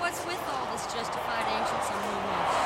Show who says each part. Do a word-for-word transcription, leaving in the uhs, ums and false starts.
Speaker 1: what's with all this justified ancients and movements?